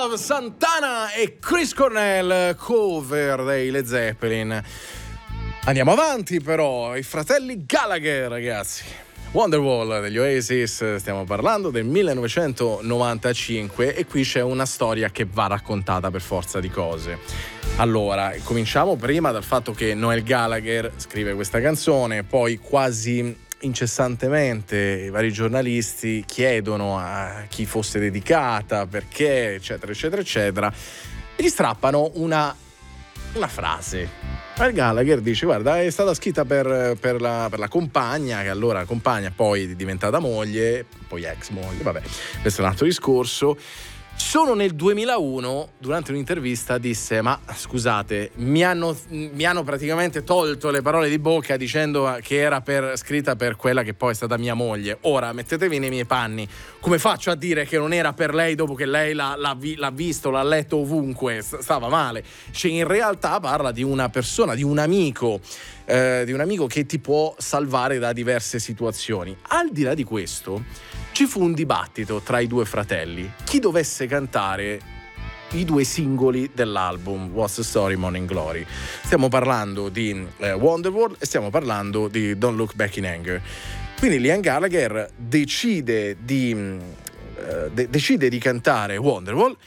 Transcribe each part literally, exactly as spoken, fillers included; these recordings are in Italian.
Love, Santana e Chris Cornell, cover dei Led Zeppelin. Andiamo avanti però, i fratelli Gallagher, ragazzi. Wonderwall degli Oasis, stiamo parlando del millenovecentonovantacinque e qui c'è una storia che va raccontata per forza di cose. Allora, cominciamo prima dal fatto che Noel Gallagher scrive questa canzone, poi quasi incessantemente i vari giornalisti chiedono a chi fosse dedicata, perché, eccetera, eccetera, eccetera, e gli strappano una, una frase. Noel Gallagher dice: guarda, è stata scritta per, per, la, per la compagna, che allora compagna poi è diventata moglie, poi ex moglie, vabbè, questo è un altro discorso. Solo nel duemilauno, durante un'intervista, disse: ma scusate, mi hanno, mi hanno praticamente tolto le parole di bocca dicendo che era per, scritta per quella che poi è stata mia moglie. Ora mettetevi nei miei panni, come faccio a dire che non era per lei dopo che lei l'ha, l'ha, l'ha visto, l'ha letto ovunque, stava male? Cioè, in realtà parla di una persona, di un amico, eh, di un amico che ti può salvare da diverse situazioni. Al di là di questo, ci fu un dibattito tra i due fratelli, chi dovesse cantare i due singoli dell'album What's the Story, Morning Glory. Stiamo parlando di eh, Wonderwall e stiamo parlando di Don't Look Back in Anger. Quindi Liam Gallagher decide di, eh, de- decide di cantare Wonderwall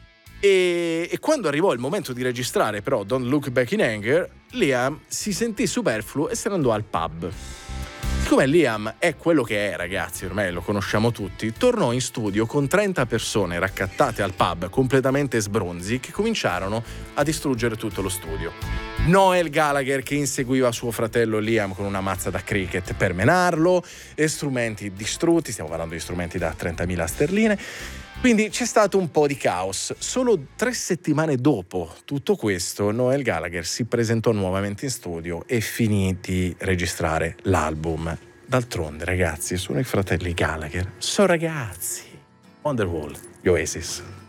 e, e quando arrivò il momento di registrare però Don't Look Back in Anger, Liam si sentì superfluo e se ne andò al pub. Siccome Liam è quello che è, ragazzi, ormai lo conosciamo tutti, tornò in studio con trenta persone raccattate al pub, completamente sbronzi, che cominciarono a distruggere tutto lo studio. Noel Gallagher che inseguiva suo fratello Liam con una mazza da cricket per menarlo, e strumenti distrutti, stiamo parlando di strumenti da trentamila sterline. Quindi c'è stato un po' di caos. Solo tre settimane dopo tutto questo, Noel Gallagher si presentò nuovamente in studio e finì di registrare l'album. D'altronde, ragazzi, sono i fratelli Gallagher. Sono ragazzi. Wonderwall, gli Oasis.